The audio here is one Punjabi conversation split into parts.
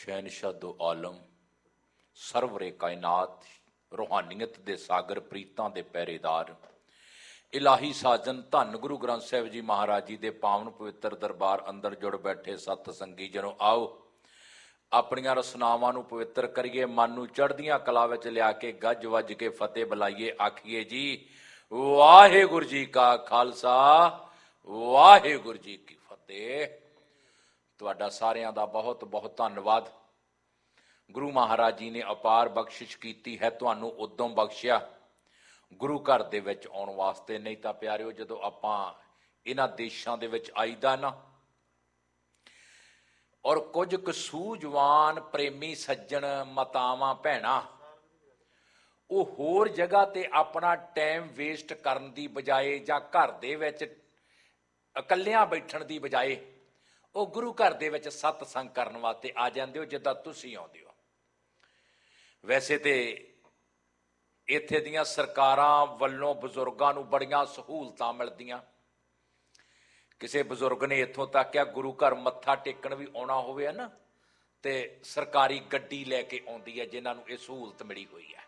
शहनशाह दो आलम सरवरे कायनात रूहानीयत दे सागर प्रीतां दे पहरेदार इलाही साजन धन गुरु ग्रंथ साहिब जी महाराज जी दे पावन पवित्र दरबार अंदर जुड़ बैठे सत संगी जनों, आओ अपनियां रसनावां नूं पवित्र करिए, मन नूं चढ़दियां कला विच लिया के गज वज के फतेह बुलाइए। आखिए जी वाहिगुरू जी का खालसा वाहिगुरू जी की फतेह। तुहाडा सारियां दा बहुत बहुत धन्नवाद। गुरु महाराज जी ने अपार बख्शिश की है, तुहानूं उदों बख्शिया गुरु घर दे विच आउण वास्ते। नहीं तां प्यारिओ जदों आपां इन्हां देशां दे विच आईदा ना, और कुछ क सूझवान प्रेमी सज्जण मातावां भैणां वो होर जगह ते अपना टाइम वेस्ट करन दी बजाए जां घर दे विच इकल्लियां बैठण दी बजाए वो गुरु घर दे विच सतसंग करन वास्ते आ जांदे हो, जिद्दां तुसीं आउंदे हो। वैसे तो इत्थे दीयां सरकारां वल्लों बजुर्गां नूं बड़ियां सहूलतां मिलदियां। किसी बजुर्ग ने इत्थों तक क्या गुरु घर मत्था टेकण भी आउणा होवे ना ते सरकारी गड्डी लैके आउंदी है, जिन्हां नूं इह सहूलत मिली हुई है।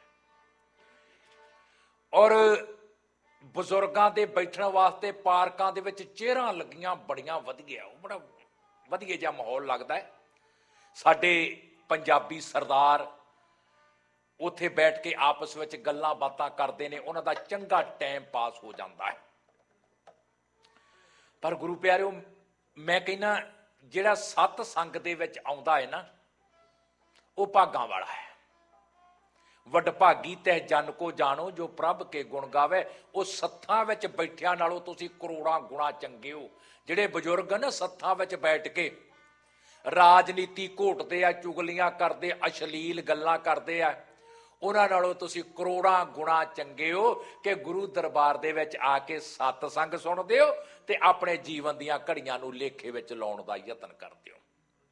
और बजुर्गां दे बैठण वास्ते पार्कां दे विच चेयरां लगियां बड़ियां वधिया, बड़ा वधिया जिहा माहौल लगदा है। साडे पंजाबी सरदार उत्थे बैठ के आपस विच गल्लां बातां करदे ने, उन्हां दा चंगा टाइम पास हो जांदा है। पर गुरु प्यारिओ मैं कहना जिहड़ा सतसंग दे विच आउंदा है ना वो भागां वाला है। वडभागी तह जन को जानो जो प्रभ के गुण गावे। वो सत्थां विच बैठिया नालों तुसीं करोड़ां गुणा चंगे हो। जिहड़े बजुर्ग ना सत्थां विच बैठ के राजनीति घोटदे आ, चुगलियां करदे, अश्लील गल्लां करदे आ, उन्हां नालों तुसीं करोड़ां गुणा चंगे हो कि गुरु दरबार दे विच आके सतसंग सुणदे हो ते अपने जीवन दीयां घड़ियां नूं लेखे विच लाउण दा यतन करदे हो।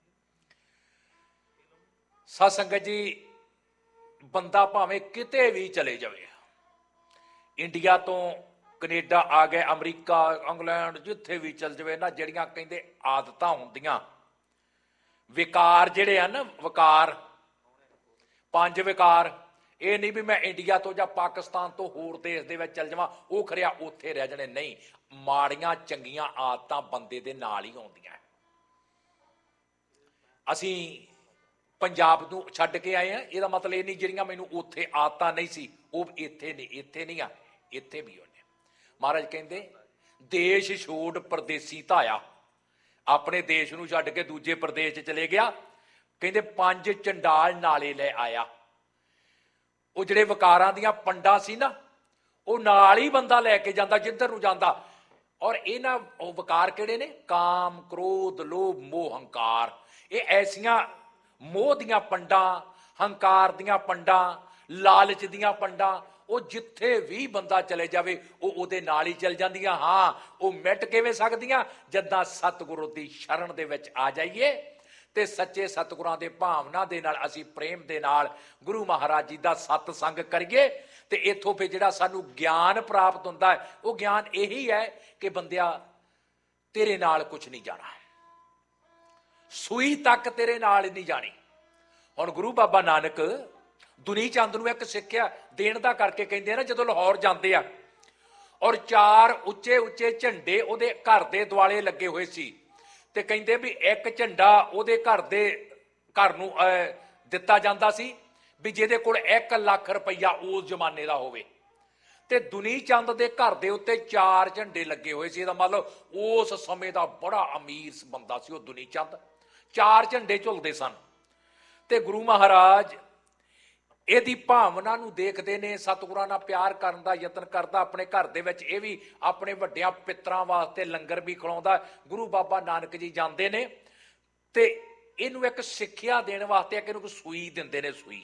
साध संगत जी, बंदा भावें किते भी चले जावे, इंडिया तो कनेडा आ गए, अमरीका, इंग्लैंड, जिथे भी चल जावे ना, जिहड़ियां कहिंदे आदतां हुंदियां, विकार जिहड़े आ ना, विकार, 5 विकार, ये नहीं भी मैं इंडिया तो या पाकिस्तान तो होर देश दे विच चल जावां वो खरिया उत्थे रह जाणे, नहीं। माड़ियां चंगियां आदतां बंदे दे नाल ही आउंदियां। असीं पंजाब नूं छड्ड के आए हैं, इहदा मतलब ये नहीं जिहड़ियां मैनूं उत्थे आदतां नहीं सी वो इत्थे नहीं आ, इत्थे भी होने। महाराज कहंदे देश छोड़ परदेसी धाया, अपने देश नूं छड्ड के दूजे प्रदेश च चले गया। कहंदे 5 चंडाल नाले लै आया। वो जिहड़े विकारां दीयां पंडां सी ना वो नाल ही बंदा लैके जांदा जिधर नूं जांदा। और इन्हां विकार किहड़े ने? काम, क्रोध, लोभ, मोह, हंकार। ये ऐसियां मोह दीयां पंडां, हंकार दीयां पंडां, लालच दीयां पंडां, वो जिथे भी बंदा चले जावे वो उहदे नाल ही चल जांदियां। हाँ, वो मिट किवें सकदियां? जदां सतगुरु दी शरण दे विच आ जाइए ते सच्चे सतगुरां दे भावना दे नाल असीं प्रेम दे नाल गुरु महाराज जी दा सतसंग करिए ते इथों फिर जिहड़ा सानूं ज्ञान प्राप्त हुंदा है वो ज्ञान यही है कि बंदिया तेरे नाल कुछ नहीं जाना, सूई तक तेरे नाल नहीं जानी। हुण गुरु बाबा नानक दुनी चंद नूं एक सिੱਖਿਆ देण दा करके कहंदे ना, जदों लाहौर जांदे आ और 4 ਉੱਚੇ ਉੱਚੇ झंडे ਉਹਦੇ घर दे दुआले लगे हुए सी ते कहंदे भी एक झंडा ਉਹਦੇ घर नूं दिता जांदा सी भी ਜਿਹਦੇ कोल 1 ਲੱਖ रुपया उस जमाने का होवे ते दुनी चंद दे घर दे उत्ते 4 झंडे लगे हुए सी। ਇਹਦਾ मतलब उस समय का बड़ा अमीर बंदा सी वो दुनी चंद। 4 झंडे झुलदे सन ते गुरु महाराज ਇਹਦੀ भावना नूं देखदे ने, सतगुरां नाल प्यार करन दा यतन करदा। अपने घर दे विच ਇਹ भी अपने वड्डियां पितरां वास्ते लंगर भी खिलाउंदा। गुरु बाबा नानक जी जांदे ने ते ਇਹਨੂੰ एक सिੱਖਿਆ देण वास्ते एक ਇਹਨੂੰ सूई दिंदे ने, सूई।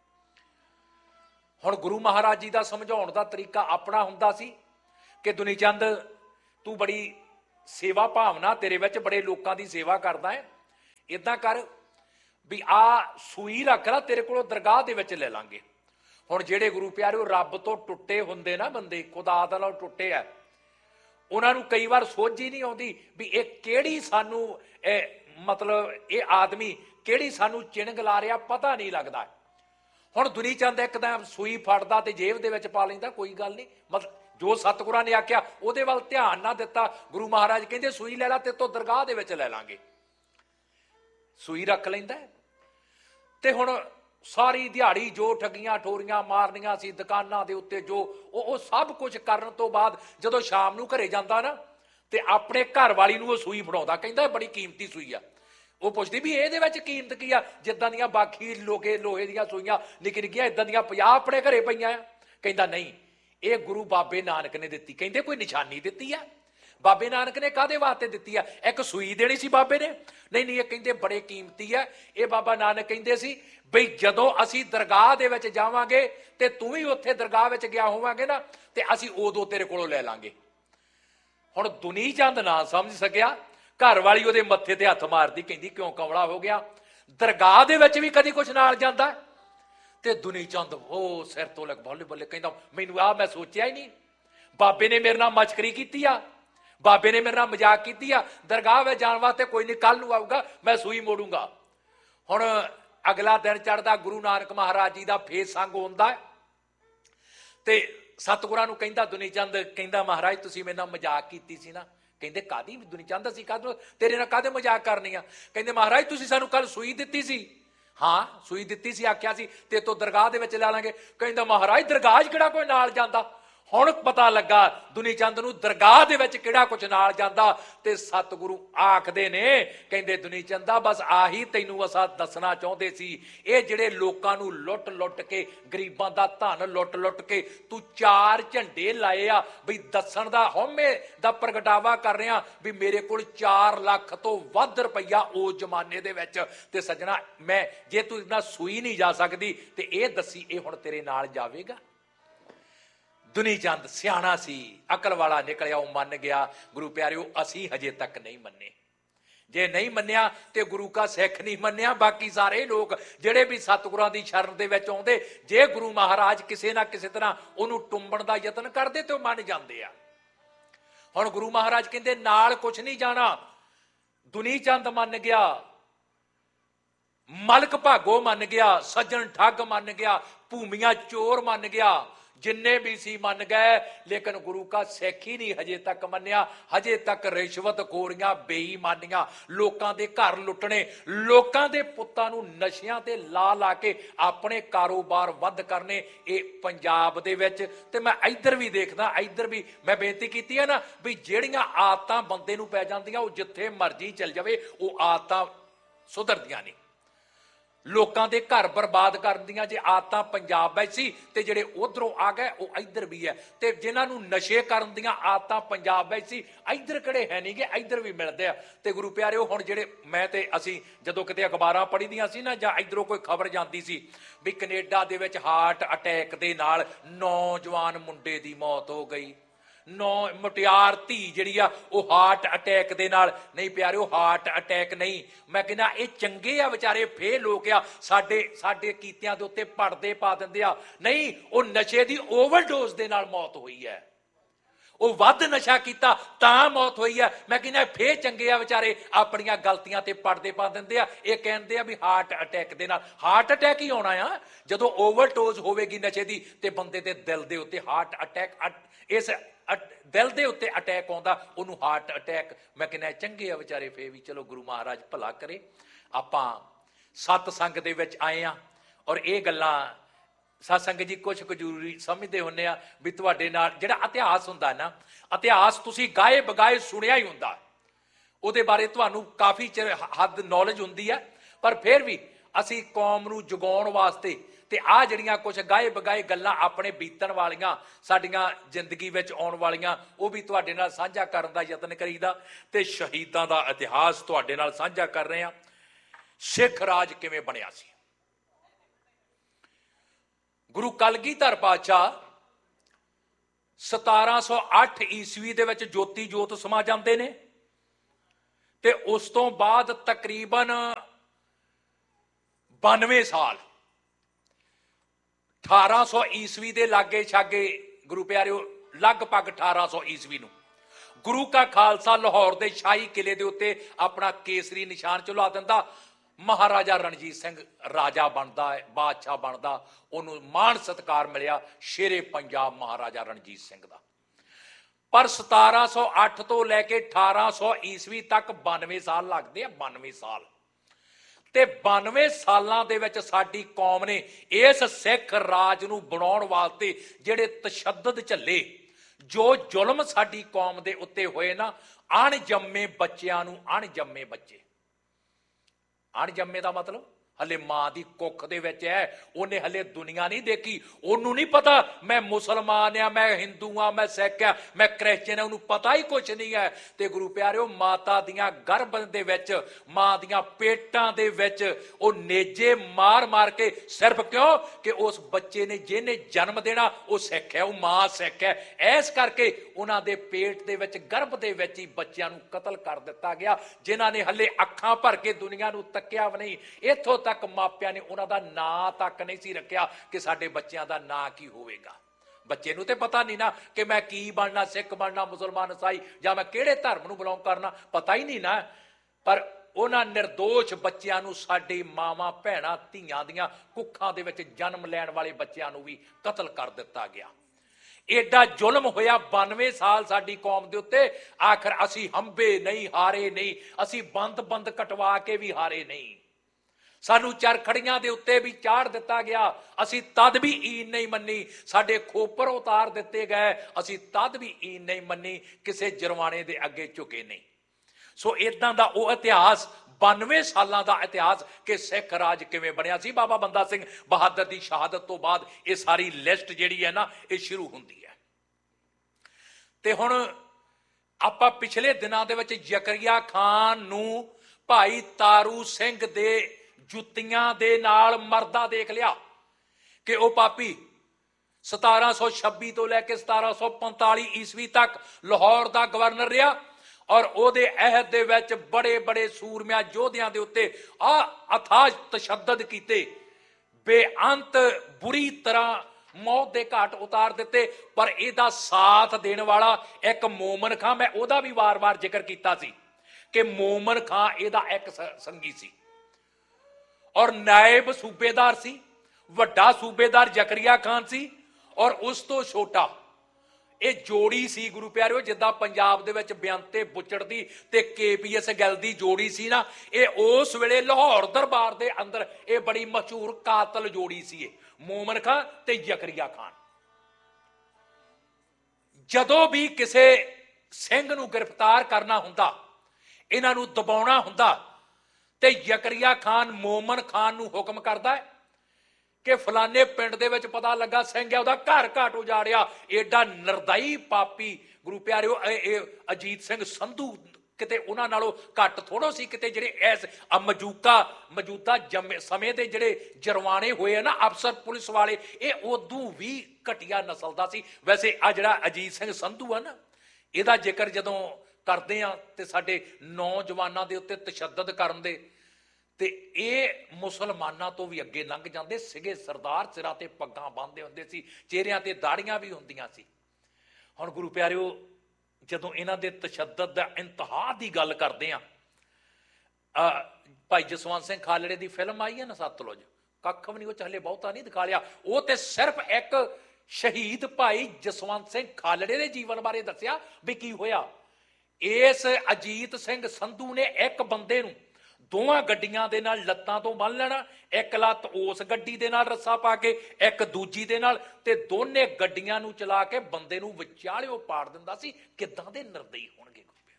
हुण गुरु महाराज जी दा समझाउण दा तरीका अपना हुंदा सी कि दुनी चंद तू बड़ी सेवा भावना तेरे विच, बड़े लोकां दी सेवा करदा है, इदां कर भी आ सूई रख ला, तेरे कोलों दरगाह दे विच ले लांगे। हुण जिहड़े गुरु प्यारे रब तो टुੱਟੇ हुंदे ना बंदे, खुदा नालों टुੱਟੇ आ, उन्हां नूं कई बार सोझ ही नहीं आउंदी भी इह किहड़ी सानूं मतलब ये आदमी किहड़ी सानू चिणग ला रहा पता नहीं लगता। हुण दुनी चंद एकदम सूई फड़दा ते जेब दे विच पा लैंदा, कोई गल नहीं। मतलब जो सतगुरां ने आख्या उहदे वल ध्यान ना दिता। गुरु महाराज कहंदे सूई लै ला ते तो दरगाह दे विच लै लांगे, सूई रख लैंदा। ते हुण सारी दिहाड़ी जो ठगियां ठोरियां मारनियां सी दुकानां दे उत्ते, जो ਉਹ सब कुछ करन तो बाद जदों शाम नूं घरे जांदा ना ते अपने घर वाली नूं ਉਹ सूई फड़ाउंदा, कहंदा बड़ी कीमती सूई आ। ਉਹ ਪੁੱਛਦੀ ਵੀ ਇਹਦੇ ਵਿੱਚ ਕੀਮਤ ਕੀ ਆ, ਜਿੱਦਾਂ ਦੀਆਂ ਬਾਕੀ ਲੋਹੇ ਦੀਆਂ ਸੂਈਆਂ ਨਿੱਕੀ ਨਿੱਕੀਆਂ ਇਦਾਂ ਦੀਆਂ 50 ਆਪਣੇ ਘਰੇ ਪਈਆਂ ਆ। ਕਹਿੰਦਾ ਨਹੀਂ, ਇਹ ਗੁਰੂ ਬਾਬੇ ਨਾਨਕ ਨੇ ਦਿੱਤੀ। ਕਹਿੰਦੇ ਕੋਈ ਨਿਸ਼ਾਨੀ ਦਿੱਤੀ ਆ? ਬਾਬੇ ਨਾਨਕ ਨੇ ਕਾਹਦੇ ਵਾਸਤੇ ਦਿੱਤੀ ਆ? ਇੱਕ ਸੂਈ ਦੇਣੀ ਸੀ ਬਾਬੇ ਨੇ? ਨਹੀਂ ਨਹੀਂ, ਇਹ ਕਹਿੰਦੇ ਬੜੇ ਕੀਮਤੀ ਆ। ਇਹ ਬਾਬਾ ਨਾਨਕ ਕਹਿੰਦੇ ਸੀ ਬਈ ਜਦੋਂ ਅਸੀਂ ਦਰਗਾਹ ਦੇ ਵਿੱਚ ਜਾਵਾਂਗੇ ਤੇ ਤੂੰ ਵੀ ਉੱਥੇ ਦਰਗਾਹ ਵਿੱਚ ਗਿਆ ਹੋਵਾਂਗੇ ਨਾ, ਤੇ ਅਸੀਂ ਉਦੋਂ ਤੇਰੇ ਕੋਲੋਂ ਲੈ ਲਾਂਗੇ। ਹੁਣ ਦੁਨੀ ਚੰਦ ਨਾ ਸਮਝ ਸਕਿਆ, घर वाली ਉਹਦੇ ਮੱਥੇ ਤੇ ਹੱਥ ਮਾਰਦੀ, ਕਹਿੰਦੀ ਕਿਉਂ ਕਮਲਾ ਹੋ ਗਿਆ, ਦਰਗਾਹ ਦੇ ਵਿੱਚ ਵੀ ਕਦੀ ਕੁਛ ਨਾਲ ਜਾਂਦਾ। ਤੇ ਦੁਨੀ ਚੰਦ ਉਹ ਸਿਰ ਤੋਂ ਲੱਗ ਬੱਲੇ ਬੱਲੇ, ਕਹਿੰਦਾ ਮੈਨੂੰ ਆ ਮੈਂ ਸੋਚਿਆ ਹੀ ਨਹੀਂ, ਬਾਬੇ ਨੇ ਮੇਰੇ ਨਾਲ ਮਸ਼ਕਰੀ ਕੀਤੀ ਆ, ਬਾਬੇ ਨੇ ਮੇਰੇ ਨਾਲ ਮਜ਼ਾਕ ਕੀਤੀ ਆ। ਦਰਗਾਹ ਵਿੱਚ ਜਾਣ ਵਾਸਤੇ ਕੋਈ ਨਹੀਂ, ਕੱਲ ਨੂੰ ਆਊਗਾ ਮੈਂ ਸੂਈ ਮੋੜੂੰਗਾ। ਹੁਣ ਅਗਲਾ ਦਿਨ ਚੜ੍ਹਦਾ, ਗੁਰੂ ਨਾਨਕ ਮਹਾਰਾਜ ਜੀ ਦਾ ਫੇਰ ਸੰਗ ਹੁੰਦਾ ਤੇ ਸਤਿਗੁਰਾਂ ਨੂੰ ਕਹਿੰਦਾ ਦੁਨੀ ਚੰਦ, ਕਹਿੰਦਾ ਮਹਾਰਾਜ ਤੁਸੀਂ ਮੇਰੇ ਨਾਲ ਮਜ਼ਾਕ ਕੀਤੀ ਸੀ ਨਾ। ਕਹਿੰਦੇ ਕਾਹਦੀ ਦੁਨੀ ਚੰਦ, ਅਸੀਂ ਕਾਹਦੋਂ ਤੇਰੇ ਨਾਲ ਕਾਹਦੇ ਮਜ਼ਾਕ ਕਰਨੀ ਆ? ਕਹਿੰਦੇ ਮਹਾਰਾਜ ਤੁਸੀਂ ਸਾਨੂੰ ਕੱਲ ਸੂਈ ਦਿੱਤੀ ਸੀ। ਹਾਂ ਸੂਈ ਦਿੱਤੀ ਸੀ, ਆਖਿਆ ਸੀ ਤੇ ਤੋਂ ਦਰਗਾਹ ਦੇ ਵਿੱਚ ਲੈ ਲਾਂਗੇ। ਕਹਿੰਦਾ ਮਹਾਰਾਜ ਦਰਗਾਹ 'ਚ ਕਿਹੜਾ ਕੋਈ ਨਾਲ ਜਾਂਦਾ? ਹੁਣ ਪਤਾ ਲੱਗਾ ਦੁਨੀ ਚੰਦ ਨੂੰ ਦਰਗਾਹ ਦੇ ਵਿੱਚ ਕਿਹੜਾ ਕੁਛ ਨਾਲ ਜਾਂਦਾ। ਤੇ ਸਤਿਗੁਰੂ ਆਖਦੇ ਨੇ, ਕਹਿੰਦੇ ਦੁਨੀ ਚੰਦਾ ਬਸ ਆਹੀ ਤੈਨੂੰ ਅਸਾਂ ਦੱਸਣਾ ਚਾਹੁੰਦੇ ਸੀ। ਇਹ ਜਿਹੜੇ ਲੋਕਾਂ ਨੂੰ ਲੁੱਟ ਲੁੱਟ ਕੇ, ਗਰੀਬਾਂ ਦਾ ਧਨ ਲੁੱਟ ਲੁੱਟ ਕੇ ਤੂੰ 4 ਝੰਡੇ ਲਾਏ ਆ, ਬਈ ਦੱਸਣ ਦਾ ਹਉਮੈ ਦਾ ਪ੍ਰਗਟਾਵਾ ਕਰ ਰਿਹਾ ਵੀ ਮੇਰੇ ਕੋਲ 4 ਲੱਖ ਤੋਂ ਵੱਧ ਰੁਪਈਆ ਉਸ ਜ਼ਮਾਨੇ ਦੇ ਵਿੱਚ। ਤੇ ਸੱਜਣਾ ਮੈਂ ਜੇ ਤੂੰ ਇਹਨਾਂ ਸੂਈ ਨਹੀਂ ਜਾ ਸਕਦੀ ਤੇ ਇਹ ਦੱਸੀ ਇਹ ਹੁਣ ਤੇਰੇ ਨਾਲ ਜਾਵੇਗਾ? ਦੁਨੀ ਚੰਦ ਸਿਆਣਾ ਸੀ, ਅਕਲ ਵਾਲਾ ਨਿਕਲਿਆ, ਉਹ ਮੰਨ ਗਿਆ। ਗੁਰੂ ਪਿਆਰਿਓ ਅਸੀਂ ਹਜੇ ਤੱਕ ਨਹੀਂ ਮੰਨੇ। ਜੇ ਨਹੀਂ ਮੰਨਿਆ ਤੇ ਗੁਰੂ ਕਾ ਸਿੱਖ ਨਹੀਂ ਮੰਨਿਆ। ਬਾਕੀ ਸਾਰੇ ਲੋਕ ਜਿਹੜੇ ਵੀ ਸਤਿਗੁਰਾਂ ਦੀ ਸ਼ਰਨ ਦੇ ਵਿੱਚ ਆਉਂਦੇ, ਜੇ ਗੁਰੂ ਮਹਾਰਾਜ ਕਿਸੇ ਨਾ ਕਿਸੇ ਤਰ੍ਹਾਂ ਉਹਨੂੰ ਟੁੰਬਣ ਦਾ ਯਤਨ ਕਰਦੇ ਤੇ ਉਹ ਮੰਨ ਜਾਂਦੇ ਆ। ਹੁਣ ਗੁਰੂ ਮਹਾਰਾਜ ਕਹਿੰਦੇ ਨਾਲ ਕੁਛ ਨਹੀਂ ਜਾਣਾ। ਦੁਨੀ ਚੰਦ ਮੰਨ ਗਿਆ, ਮਲਕ ਭਾਗੋ ਮੰਨ ਗਿਆ, ਸੱਜਣ ਠੱਗ ਮੰਨ ਗਿਆ, ਭੂਮੀਆਂ ਚੋਰ ਮੰਨ ਗਿਆ, ਜਿੰਨੇ ਵੀ ਸੀ ਮੰਨ ਗਏ। ਲੇਕਿਨ ਗੁਰੂ ਕਾ ਸਿੱਖ ਹੀ ਨਹੀਂ ਹਜੇ ਤੱਕ ਮੰਨਿਆ। ਹਜੇ ਤੱਕ ਰਿਸ਼ਵਤ ਖੋਰੀਆਂ, ਬੇਈਮਾਨੀਆਂ, ਲੋਕਾਂ ਦੇ ਘਰ ਲੁੱਟਣੇ, ਲੋਕਾਂ ਦੇ ਪੁੱਤਾਂ ਨੂੰ ਨਸ਼ਿਆਂ ਤੇ ਲਾ ਲਾ ਕੇ ਆਪਣੇ ਕਾਰੋਬਾਰ ਵੱਧ ਕਰਨੇ, ਇਹ ਪੰਜਾਬ ਦੇ ਵਿੱਚ। ਤੇ ਮੈਂ ਇੱਧਰ ਵੀ ਦੇਖਦਾ, ਇੱਧਰ ਵੀ ਮੈਂ ਬੇਨਤੀ ਕੀਤੀ ਹੈ ਨਾ ਵੀ ਜਿਹੜੀਆਂ ਆਦਤਾਂ ਬੰਦੇ ਨੂੰ ਪੈ ਜਾਂਦੀਆਂ ਉਹ ਜਿੱਥੇ ਮਰਜ਼ੀ ਚੱਲ ਜਾਵੇ ਉਹ ਆਦਤਾਂ ਸੁਧਰਦੀਆਂ ਨਹੀਂ। ਲੋਕਾਂ ਦੇ ਘਰ ਬਰਬਾਦ ਕਰਨ ਦੀਆਂ ਜੇ ਆਦਤਾਂ ਪੰਜਾਬ ਵਿੱਚ ਸੀ ਤੇ ਜਿਹੜੇ ਉਧਰੋਂ ਆ ਗਏ ਉਹ ਇੱਧਰ ਵੀ ਹੈ। ਤੇ ਜਿਨ੍ਹਾਂ ਨੂੰ ਨਸ਼ੇ ਕਰਨ ਦੀਆਂ ਆਦਤਾਂ ਪੰਜਾਬ ਵਿੱਚ ਸੀ ਇੱਧਰ ਕਿਹੜੇ ਹੈ ਨਹੀਂ ਗੇ, ਇੱਧਰ ਵੀ ਮਿਲਦੇ ਆ। ਤੇ ਗੁਰੂ ਪਿਆਰਿਓ ਹੁਣ ਜਿਹੜੇ ਮੈਂ ਤੇ ਅਸੀਂ ਜਦੋਂ ਕਿਤੇ ਅਖਬਾਰਾਂ ਪੜ੍ਹੀ ਦੀਆਂ ਸੀ ਨਾ, ਜਾਂ ਇੱਧਰੋਂ ਕੋਈ ਖਬਰ ਜਾਂਦੀ ਸੀ ਵੀ ਕੈਨੇਡਾ ਦੇ ਵਿੱਚ ਹਾਰਟ ਅਟੈਕ ਦੇ ਨਾਲ ਨੌਜਵਾਨ ਮੁੰਡੇ ਦੀ ਮੌਤ ਹੋ ਗਈ। ਮੁਟਿਆਰ ਧੀ ਜਿਹੜੀ ਆ ਉਹ ਹਾਰਟ ਅਟੈਕ ਦੇ ਨਾਲ। ਨਹੀਂ ਪਿਆਰਿਓ ਹਾਰਟ ਅਟੈਕ ਨਹੀਂ, ਮੈਂ ਕਹਿੰਦਾ ਇਹ ਚੰਗੇ ਆ ਵਿਚਾਰੇ, ਫੇਲ ਲੋਕ ਆ, ਸਾਡੇ ਕੀਤਿਆਂ ਦੇ ਉੱਤੇ ਪਰਦੇ ਪਾ ਦਿੰਦੇ ਆ। ਨਹੀਂ, ਉਹ ਨਸ਼ੇ ਦੀ ਓਵਰਡੋਜ਼ ਦੇ ਨਾਲ ਮੌਤ ਹੋਈ ਹੈ, ਉਹ ਵੱਧ ਨਸ਼ਾ ਕੀਤਾ ਤਾਂ ਮੌਤ ਹੋਈ ਹੈ। ਮੈਂ ਕਹਿੰਦਾ ਫੇਰ ਚੰਗੇ ਆ ਵਿਚਾਰੇ, ਆਪਣੀਆਂ ਗਲਤੀਆਂ ਤੇ ਪਰਦੇ ਪਾ ਦਿੰਦੇ ਆ। ਇਹ ਕਹਿੰਦੇ ਆ ਵੀ ਹਾਰਟ ਅਟੈਕ ਦੇ ਨਾਲ, ਹਾਰਟ ਅਟੈਕ ਹੀ ਆਉਣਾ ਆ ਜਦੋਂ ਓਵਰਡੋਜ਼ ਹੋਵੇਗੀ ਨਸ਼ੇ ਦੀ ਤੇ ਬੰਦੇ ਦੇ ਦਿਲ ਦੇ ਉੱਤੇ ਹਾਰਟ ਅਟੈਕ, ਇਸ ਦਿਲ ਦੇ ਉੱਤੇ ਅਟੈਕ ਆਉਂਦਾ, ਉਹਨੂੰ ਹਾਰਟ ਅਟੈਕ। ਮੈਂ ਕਹਿੰਦਾ ਚੰਗੇ ਆ ਵਿਚਾਰੇ ਫੇਰ ਵੀ, ਚਲੋ ਗੁਰੂ ਮਹਾਰਾਜ ਭਲਾ ਕਰੇ। ਆਪਾਂ ਸਤਸੰਗ ਦੇ ਵਿੱਚ ਆਏ ਆ ਔਰ ਇਹ ਗੱਲਾਂ ਸਤਸੰਗ ਜੀ ਕੁਛ ਕੁ ਜ਼ਰੂਰੀ ਸਮਝਦੇ ਹੁੰਦੇ ਆ ਵੀ ਤੁਹਾਡੇ ਨਾਲ ਜਿਹੜਾ ਇਤਿਹਾਸ ਹੁੰਦਾ ਨਾ, ਇਤਿਹਾਸ ਤੁਸੀਂ ਗਾਏ ਬਗਾਏ ਸੁਣਿਆ ਹੀ ਹੁੰਦਾ, ਉਹਦੇ ਬਾਰੇ ਤੁਹਾਨੂੰ ਕਾਫੀ ਚਿਰ ਹੱਦ ਨੌਲੇਜ ਹੁੰਦੀ ਹੈ। ਪਰ ਫਿਰ ਵੀ ਅਸੀਂ ਕੌਮ ਨੂੰ ਜਗਾਉਣ ਵਾਸਤੇ ਤੇ ਆਹ ਜਿਹੜੀਆਂ ਕੁਛ ਗਾਏ ਬਗਾਏ ਗੱਲਾਂ ਆਪਣੇ ਬੀਤਣ ਵਾਲੀਆਂ, ਸਾਡੀਆਂ ਜ਼ਿੰਦਗੀ ਵਿੱਚ ਆਉਣ ਵਾਲੀਆਂ, ਉਹ ਵੀ ਤੁਹਾਡੇ ਨਾਲ ਸਾਂਝਾ ਕਰਨ ਦਾ ਯਤਨ ਕਰੀਦਾ। ਤੇ ਸ਼ਹੀਦਾਂ ਦਾ ਇਤਿਹਾਸ ਤੁਹਾਡੇ ਨਾਲ ਸਾਂਝਾ ਕਰ ਰਹੇ ਹਾਂ। ਸਿੱਖ ਰਾਜ ਕਿਵੇਂ ਬਣਿਆ ਸੀ। ਗੁਰੂ ਕਲਗੀਧਰ ਪਾਤਸ਼ਾਹ 1708 ਈਸਵੀ ਦੇ ਵਿੱਚ ਜੋਤੀ ਜੋਤ ਸਮਾ ਜਾਂਦੇ ਨੇ ਤੇ ਉਸ ਤੋਂ ਬਾਅਦ ਤਕਰੀਬਨ 92 ਸਾਲ 1800 ਈਸਵੀ ਦੇ ਲਾਗੇ ਛਾਗੇ, ਗੁਰੂ ਪਿਆਰਿਓ ਲਗਭਗ 1800 ਈਸਵੀ ਨੂੰ ਗੁਰੂ ਕਾ ਖਾਲਸਾ ਲਾਹੌਰ ਦੇ ਸ਼ਾਹੀ ਕਿਲੇ ਦੇ ਉੱਤੇ ਆਪਣਾ ਕੇਸਰੀ ਨਿਸ਼ਾਨ ਚਲਾ ਦਿੰਦਾ। ਮਹਾਰਾਜਾ ਰਣਜੀਤ ਸਿੰਘ ਰਾਜਾ ਬਣਦਾ ਹੈ, ਬਾਦਸ਼ਾਹ ਬਣਦਾ, ਉਹਨੂੰ ਮਾਣ ਸਤਿਕਾਰ ਮਿਲਿਆ ਸ਼ੇਰੇ ਪੰਜਾਬ ਮਹਾਰਾਜਾ ਰਣਜੀਤ ਸਿੰਘ ਦਾ। ਪਰ 1708 ਤੋਂ ਲੈ ਕੇ 1800 ਈਸਵੀ ਤੱਕ 92 ਸਾਲ ਲੱਗਦੇ ਆ, 92 ਸਾਲ। ਤੇ 92 ਸਾਲਾਂ ਦੇ ਵਿੱਚ ਸਾਡੀ ਕੌਮ ਨੇ ਇਸ ਸਿੱਖ ਰਾਜ ਨੂੰ ਬਣਾਉਣ ਵਾਸਤੇ ਜਿਹੜੇ ਤਸ਼ੱਦਦ ਝੱਲੇ, ਜੋ ਜ਼ੁਲਮ ਸਾਡੀ ਕੌਮ ਦੇ ਉੱਤੇ ਹੋਏ ਨਾ, ਅਣਜੰਮੇ ਬੱਚਿਆਂ ਨੂੰ, ਅਣਜੰਮੇ ਬੱਚੇ, ਅਣਜੰਮੇ ਦਾ ਮਤਲਬ ਹਲੇ ਮਾਂ ਦੀ ਕੁੱਖ ਦੇ ਵਿੱਚ ਹੈ, ਉਹਨੇ ਹਲੇ ਦੁਨੀਆ ਨਹੀਂ ਦੇਖੀ, ਉਹਨੂੰ ਨਹੀਂ ਪਤਾ ਮੈਂ ਮੁਸਲਮਾਨ ਆ, ਮੈਂ ਹਿੰਦੂ ਆ, ਮੈਂ ਸਿੱਖ ਆ, ਮੈਂ ਕ੍ਰਿਸਚਨ ਆ, ਉਹਨੂੰ ਪਤਾ ਹੀ ਕੁਛ ਨਹੀਂ ਹੈ। ਤੇ ਗੁਰੂ ਪਿਆਰਿਓ, ਮਾਤਾ ਦੀਆਂ ਗਰਭ ਦੇ ਵਿੱਚ, ਮਾਂ ਦੀਆਂ ਪੇਟਾਂ ਦੇ ਵਿੱਚ ਉਹ ਨੇਜੇ ਮਾਰ ਮਾਰ ਕੇ, ਸਿਰਫ ਕਿਉਂ ਕਿ ਉਸ ਬੱਚੇ ਨੇ ਜਿਹਨੇ ਜਨਮ ਦੇਣਾ ਉਹ ਸਿੱਖ ਹੈ, ਉਹ ਮਾਂ ਸਿੱਖ ਹੈ, ਇਸ ਕਰਕੇ ਉਹਨਾਂ ਦੇ ਪੇਟ ਦੇ ਵਿੱਚ, ਗਰਭ ਦੇ ਵਿੱਚ ਹੀ ਬੱਚਿਆਂ ਨੂੰ ਕਤਲ ਕਰ ਦਿੱਤਾ ਗਿਆ, ਜਿਨ੍ਹਾਂ ਨੇ ਹਲੇ ਅੱਖਾਂ ਭਰ ਕੇ ਦੁਨੀਆ ਨੂੰ ਤੱਕਿਆ ਵੀ ਨਹੀਂ। ਇੱਥੋਂ ਤੱਕ ਮਾਪਿਆਂ ਨੇ ਉਹਨਾਂ ਦਾ ਨਾਂ ਤੱਕ ਨਹੀਂ ਸੀ ਰੱਖਿਆ ਕਿ ਸਾਡੇ ਬੱਚਿਆਂ ਦਾ ਨਾਂ ਕੀ ਹੋਵੇਗਾ। ਬੱਚੇ ਨੂੰ ਤੇ ਪਤਾ ਨਹੀਂ ਨਾ ਕਿ ਮੈਂ ਕੀ ਬਣਨਾ, ਸਿੱਖ ਬਣਨਾ, ਮੁਸਲਮਾਨ, ਈਸਾਈ, ਜਾਂ ਮੈਂ ਕਿਹੜੇ ਧਰਮ ਨੂੰ ਬਿਲੋਂਗ ਕਰਨਾ, ਪਤਾ ਹੀ ਨਹੀਂ ਨਾ। ਪਰ ਉਹਨਾਂ ਨਿਰਦੋਸ਼ ਬੱਚਿਆਂ ਨੂੰ, ਸਾਡੇ ਮਾਵਾਂ ਭੈਣਾਂ ਧੀਆਂ ਦੀਆਂ ਕੁੱਖਾਂ ਦੇ ਵਿੱਚ ਜਨਮ ਲੈਣ ਵਾਲੇ ਬੱਚਿਆਂ ਨੂੰ ਵੀ ਕਤਲ ਕਰ ਦਿੱਤਾ ਗਿਆ। ਏਡਾ ਜ਼ੁਲਮ ਹੋਇਆ 92 ਸਾਲ ਸਾਡੀ ਕੌਮ ਦੇ ਉੱਤੇ। ਆਖਰ ਅਸੀਂ ਹੰਬੇ ਨਹੀਂ, ਹਾਰੇ ਨਹੀਂ, ਅਸੀਂ ਬੰਦ ਕਟਵਾ ਕੇ ਵੀ ਹਾਰੇ ਨਹੀਂ। ਸਾਨੂੰ ਚਰਖੜੀਆਂ ਦੇ ਉੱਤੇ ਵੀ ਚਾੜ ਦਿੱਤਾ ਗਿਆ, ਅਸੀਂ ਤਦ ਵੀ ਈਨ ਨਹੀਂ ਮੰਨੀ। ਸਾਡੇ ਖੋਪਰ ਉਤਾਰ ਦਿੱਤੇ ਗਏ, ਅਸੀਂ ਤਦ ਵੀ ਈਨ ਨਹੀਂ ਮੰਨੀ, ਕਿਸੇ ਜਰਵਾਣੇ ਦੇ ਅੱਗੇ ਝੁਕੇ ਨਹੀਂ। ਸੋ ਇਦਾਂ ਦਾ ਉਹ ਇਤਿਹਾਸ, 92 ਸਾਲਾਂ ਦਾ ਇਤਿਹਾਸ ਕਿ ਸਿੱਖ ਰਾਜ ਕਿਵੇਂ ਬਣਿਆ ਸੀ। ਬਾਬਾ ਬੰਦਾ ਸਿੰਘ ਬਹਾਦਰ ਦੀ ਸ਼ਹਾਦਤ ਤੋਂ ਬਾਅਦ ਇਹ ਸਾਰੀ ਲਿਸਟ ਜਿਹੜੀ ਹੈ ਨਾ, ਇਹ ਸ਼ੁਰੂ ਹੁੰਦੀ ਹੈ। ਤੇ ਹੁਣ ਆਪਾਂ ਪਿਛਲੇ ਦਿਨਾਂ ਦੇ ਵਿੱਚ ਜ਼ਕਰੀਆ ਖਾਨ ਨੂੰ ਭਾਈ ਤਾਰੂ ਸਿੰਘ ਦੇ ਜੁੱਤੀਆਂ ਦੇ ਨਾਲ ਮਰਦਾ ਦੇਖ ਲਿਆ ਕਿ ਉਹ ਪਾਪੀ 1726 ਤੋਂ ਲੈ ਕੇ 1745 ਈਸਵੀ ਤੱਕ ਲਾਹੌਰ ਦਾ ਗਵਰਨਰ ਰਿਹਾ, ਔਰ ਉਹਦੇ ਅਹਿਦ ਦੇ ਵਿੱਚ ਬੜੇ ਬੜੇ ਸੂਰਮਿਆਂ ਯੋਧਿਆਂ ਦੇ ਉੱਤੇ ਅਥਾਹ ਤਸ਼ੱਦਦ ਕੀਤੇ, ਬੇਅੰਤ ਬੁਰੀ ਤਰ੍ਹਾਂ ਮੌਤ ਦੇ ਘਾਟ ਉਤਾਰ ਦਿੱਤੇ। ਪਰ ਇਹਦਾ ਸਾਥ ਦੇਣ ਵਾਲਾ ਇੱਕ ਮੋਮਨ ਖਾਂ, ਮੈਂ ਉਹਦਾ ਵੀ ਵਾਰ-ਵਾਰ ਜ਼ਿਕਰ ਕੀਤਾ ਸੀ ਕਿ ਮੋਮਨ ਖਾਂ ਇਹਦਾ ਇੱਕ ਸੰਗੀ ਸੀ, ਔਰ ਨਾਇਬ ਸੂਬੇਦਾਰ ਸੀ। ਵੱਡਾ ਸੂਬੇਦਾਰ ਜ਼ਕਰੀਆ ਖਾਨ ਸੀ, ਔਰ ਉਸ ਤੋਂ ਛੋਟਾ ਇਹ ਜੋੜੀ ਸੀ ਗੁਰੂ ਪਿਆਰਿਓ, ਜਿੱਦਾਂ ਪੰਜਾਬ ਦੇ ਵਿੱਚ ਬੇਅੰਤੇ ਬੁੱਚੜ ਦੀ ਤੇ KPS ਗਿੱਲ ਦੀ ਜੋੜੀ ਸੀ ਨਾ, ਇਹ ਉਸ ਵੇਲੇ ਲਾਹੌਰ ਦਰਬਾਰ ਦੇ ਅੰਦਰ ਇਹ ਬੜੀ ਮਸ਼ਹੂਰ ਕਾਤਲ ਜੋੜੀ ਸੀ, ਇਹ ਮੋਮਨ ਖਾਂ ਤੇ ਜ਼ਕਰੀਆ ਖਾਨ। ਜਦੋਂ ਵੀ ਕਿਸੇ ਸਿੰਘ ਨੂੰ ਗ੍ਰਿਫਤਾਰ ਕਰਨਾ ਹੁੰਦਾ, ਇਹਨਾਂ ਨੂੰ ਦਬਾਉਣਾ ਹੁੰਦਾ, ਤੇ ਜ਼ਕਰੀਆ ਖਾਨ ਮੋਮਨ ਖਾਨ ਨੂੰ ਹੁਕਮ ਕਰਦਾ ਹੈ ਕਿ ਫਲਾਣੇ ਪਿੰਡ ਦੇ ਵਿੱਚ ਪਤਾ ਲੱਗਾ ਸਿੰਘ ਹੈ, ਉਹਦਾ ਘਰ ਘਾਟ ਉਜਾੜਿਆ। ਏਡਾ ਨਿਰਦਈ ਪਾਪੀ ਗੁਰੂ ਪਿਆਰਿਓ, ਇਹ ਅਜੀਤ ਸਿੰਘ ਸੰਧੂ ਕਿਤੇ ਉਹਨਾਂ ਨਾਲੋਂ ਘੱਟ ਥੋੜੋ ਸੀ ਕਿਤੇ, ਜਿਹੜੇ ਇਸ ਮੌਜੂਦਾ ਸਮੇਂ ਦੇ ਜਿਹੜੇ ਜਰਵਾਣੇ ਹੋਏ ਆ ਨਾ ਅਫਸਰ ਪੁਲਿਸ ਵਾਲੇ, ਇਹ ਉਦੋਂ ਵੀ ਘਟੀਆ ਨਸਲ ਦਾ ਸੀ। ਵੈਸੇ ਆ ਜਿਹੜਾ ਅਜੀਤ ਸਿੰਘ ਸੰਧੂ ਆ ਨਾ, ਇਹਦਾ ਜ਼ਿਕਰ ਜਦੋਂ ਕਰਦੇ ਆ ਤੇ ਸਾਡੇ ਨੌਜਵਾਨਾਂ ਦੇ ਉੱਤੇ ਤਸ਼ੱਦਦ ਕਰਨ ਦੇ, ਤੇ ਇਹ ਮੁਸਲਮਾਨਾਂ ਤੋਂ ਵੀ ਅੱਗੇ ਲੰਘ ਜਾਂਦੇ ਸੀਗੇ। ਸਰਦਾਰ ਸਿਰਾਂ ਤੇ ਪੱਗਾਂ ਬੰਨ੍ਹਦੇ ਹੁੰਦੇ ਸੀ, ਚਿਹਰਿਆਂ ਤੇ ਦਾੜੀਆਂ ਵੀ ਹੁੰਦੀਆਂ ਸੀ। ਹੁਣ ਗੁਰੂ ਪਿਆਰਿਓ, ਜਦੋਂ ਇਹਨਾਂ ਦੇ ਤਸ਼ੱਦਦ ਦਾ ਇੰਤਹਾ ਦੀ ਗੱਲ ਕਰਦੇ ਆ, ਭਾਈ ਜਸਵੰਤ ਸਿੰਘ ਖਾਲੜੇ ਦੀ ਫਿਲਮ ਆਈ ਹੈ ਨਾ ਸਤਲੁਜ, ਕੱਖ ਵੀ ਨਹੀਂ ਉਹ ਚ ਹਲੇ ਬਹੁਤਾ ਨਹੀਂ ਦਿਖਾ ਲਿਆ। ਉਹ ਤੇ ਸਿਰਫ ਇੱਕ ਸ਼ਹੀਦ ਭਾਈ ਜਸਵੰਤ ਸਿੰਘ ਖਾਲੜੇ ਦੇ ਜੀਵਨ ਬਾਰੇ ਦੱਸਿਆ ਵੀ ਕੀ ਹੋਇਆ। ਇਸ ਅਜੀਤ ਸਿੰਘ ਸੰਧੂ ਨੇ ਇੱਕ ਬੰਦੇ ਨੂੰ ਦੋਵਾਂ ਗੱਡੀਆਂ ਦੇ ਨਾਲ ਲੱਤਾਂ ਤੋਂ ਬੰਨ ਲੈਣਾ, ਇੱਕ ਲੱਤ ਉਸ ਗੱਡੀ ਦੇ ਨਾਲ ਰੱਸਾ ਪਾ ਕੇ, ਇੱਕ ਦੂਜੀ ਦੇ ਨਾਲ, ਤੇ ਦੋਨੇ ਗੱਡੀਆਂ ਨੂੰ ਚਲਾ ਕੇ ਬੰਦੇ ਨੂੰ ਵਿਚਾਲਿਓ ਪਾੜ ਦਿੰਦਾ ਸੀ। ਕਿੱਦਾਂ ਦੇ ਨਿਰਦਈ ਹੋਣਗੇ ਗੁਰੂ ਪਿਆਰਿਓ,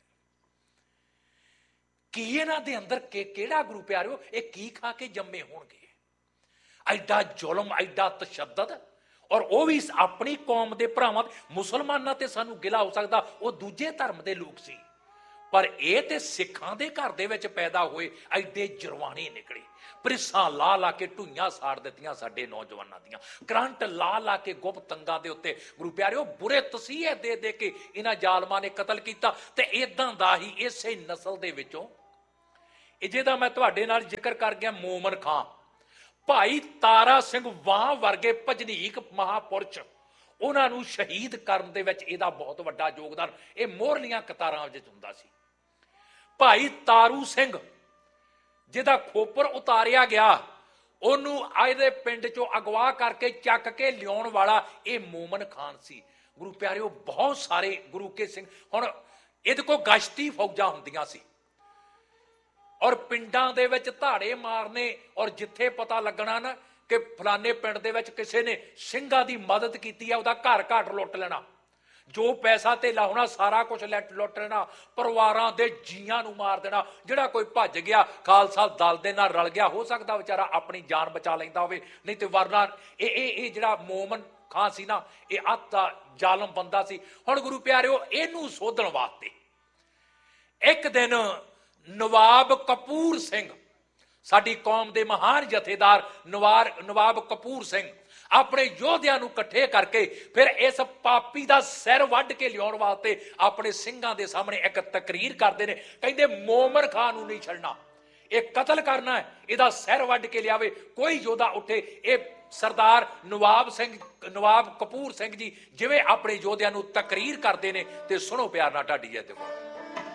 ਕੀ ਇਹਨਾਂ ਦੇ ਅੰਦਰ ਕਿਹੜਾ ਗੁਰੂ ਪਿਆਰਿਓ, ਇਹ ਕੀ ਖਾ ਕੇ ਜੰਮੇ ਹੋਣਗੇ। ਐਡਾ ਜ਼ੁਲਮ, ਐਡਾ ਤਸ਼ੱਦਦ, ਔਰ ਉਹ ਵੀ ਆਪਣੀ ਕੌਮ ਦੇ ਭਰਾਵਾਂ। ਮੁਸਲਮਾਨਾਂ ਤੇ ਸਾਨੂੰ ਗਿਲਾ ਹੋ ਸਕਦਾ, ਉਹ ਦੂਜੇ ਧਰਮ ਦੇ ਲੋਕ ਸੀ, ਪਰ ਇਹ ਤੇ ਸਿੱਖਾਂ ਦੇ ਘਰ ਦੇ ਵਿੱਚ ਪੈਦਾ ਹੋਏ ਐਡੇ ਜਰਵਾਣੇ ਨਿਕਲੇ। ਪ੍ਰਿਸਾਂ ਲਾ ਕੇ ਢੂਈਆਂ ਸਾੜ ਦਿੱਤੀਆਂ ਸਾਡੇ ਨੌਜਵਾਨਾਂ ਦੀਆਂ, ਕਰੰਟ ਲਾ ਕੇ ਗੁਪਤ ਤੰਗਾਂ ਦੇ ਉੱਤੇ ਗੁਰੂ ਪਿਆਰਿਓ ਬੁਰੇ ਤਸੀਹੇ ਦੇ ਕੇ ਇਹਨਾਂ ਜ਼ਾਲਮਾਂ ਨੇ ਕਤਲ ਕੀਤਾ। ਤੇ ਇਦਾਂ ਦਾ ਹੀ ਇਸੇ ਨਸਲ ਦੇ ਵਿੱਚੋਂ ਇਹ ਜਿਹਦਾ ਮੈਂ ਤੁਹਾਡੇ ਨਾਲ ਜ਼ਿਕਰ ਕਰ ਗਿਆ, ਮੋਮਨ ਖਾਂ, ਭਾਈ ਤਾਰਾ ਸਿੰਘ ਵਾਹ ਵਰਗੇ ਭਜਨੀਕ ਮਹਾਪੁਰਸ਼, ਉਹਨਾਂ ਨੂੰ ਸ਼ਹੀਦ ਕਰਨ ਦੇ ਵਿੱਚ ਇਹਦਾ ਬਹੁਤ ਵੱਡਾ ਯੋਗਦਾਨ ਇਹ ਮੋਹਰਲੀਆਂ ਕਤਾਰਾਂ ਵਿੱਚ ਹੁੰਦਾ ਸੀ। ਭਾਈ ਤਾਰੂ ਸਿੰਘ ਜਿਹਦਾ ਖੋਪਰ ਉਤਾਰਿਆ ਗਿਆ, ਉਹਨੂੰ ਇਹਦੇ ਪਿੰਡ ਚੋਂ ਅਗਵਾ ਕਰਕੇ ਚੱਕ ਕੇ ਲਿਆਉਣ ਵਾਲਾ ਇਹ ਮੋਮਨ ਖਾਨ ਸੀ। ਗੁਰੂ ਪਿਆਰਿਓ, ਬਹੁਤ ਸਾਰੇ ਗੁਰੂ ਕੇ ਸਿੰਘ, ਹੁਣ ਇਹਦੇ ਕੋਲ ਗਸ਼ਤੀ ਫੌਜਾਂ ਹੁੰਦੀਆਂ ਸੀ ਔਰ ਪਿੰਡਾਂ ਦੇ ਵਿੱਚ ਧਾੜੇ ਮਾਰਨੇ, ਔਰ ਜਿੱਥੇ ਪਤਾ ਲੱਗਣਾ ਨਾ ਕਿ ਫਲਾਣੇ ਪਿੰਡ ਦੇ ਵਿੱਚ ਕਿਸੇ ਨੇ ਸਿੰਘਾਂ ਦੀ ਮਦਦ ਕੀਤੀ ਹੈ, ਉਹਦਾ ਘਰ ਘਾਟ ਲੁੱਟ ਲੈਣਾ, ਜੋ ਪੈਸਾ ਧੇਲਾ ਹੋਣਾ ਸਾਰਾ ਕੁਝ ਲੁੱਟ ਲੈਣਾ, ਪਰਿਵਾਰਾਂ ਦੇ ਜੀਆਂ ਨੂੰ ਮਾਰ ਦੇਣਾ। ਜਿਹੜਾ ਕੋਈ ਭੱਜ ਗਿਆ ਖਾਲਸਾ ਦਲ ਦੇ ਨਾਲ ਰਲ ਗਿਆ, ਹੋ ਸਕਦਾ ਵਿਚਾਰਾ ਆਪਣੀ ਜਾਨ ਬਚਾ ਲੈਂਦਾ ਹੋਵੇ, ਨਹੀਂ ਤੇ ਵਰਨਾ ਇਹ ਜਿਹੜਾ ਮੋਮਨ ਖਾਂ ਸੀ ਨਾ, ਇਹ ਅੱਤਾ ਜ਼ਾਲਮ ਬੰਦਾ ਸੀ। ਹੁਣ ਗੁਰੂ ਪਿਆਰਿਓ, ਇਹਨੂੰ ਸੋਧਣ ਵਾਸਤੇ ਇੱਕ ਦਿਨ ਨਵਾਬ ਕਪੂਰ ਸਿੰਘ, ਸਾਡੀ ਕੌਮ ਦੇ ਮਹਾਨ ਜਥੇਦਾਰ ਨਵਾਬ ਕਪੂਰ ਸਿੰਘ, ਆਪਣੇ ਯੋਧਿਆਂ ਨੂੰ ਇਕੱਠੇ ਕਰਕੇ ਫਿਰ ਇਸ ਪਾਪੀ ਦਾ ਸਿਰ ਵੱਢ ਕੇ ਲਿਆਉਣ ਵਾਸਤੇ ਆਪਣੇ ਸਿੰਘਾਂ ਦੇ ਸਾਹਮਣੇ ਇੱਕ ਤਕਰੀਰ ਕਰਦੇ ਨੇ। ਕਹਿੰਦੇ ਮੋਮਨ ਖਾਂ ਨੂੰ ਨਹੀਂ ਛੱਡਣਾ, ਇਹ ਕਤਲ ਕਰਨਾ ਹੈ, ਇਹਦਾ ਸਿਰ ਵੱਢ ਕੇ ਲਿਆਵੇ। ਕੋਈ ਯੋਧਾ ਉੱਠੇ। ਇਹ ਸਰਦਾਰ ਨਵਾਬ ਕਪੂਰ ਸਿੰਘ ਜੀ ਜਿਵੇਂ ਆਪਣੇ ਯੋਧਿਆਂ ਨੂੰ ਤਕਰੀਰ ਕਰਦੇ ਨੇ, ਤੇ ਸੁਣੋ ਪਿਆਰ ਨਾਲ ਢਾਡੀ ਜੀ। ਦੇਖੋ,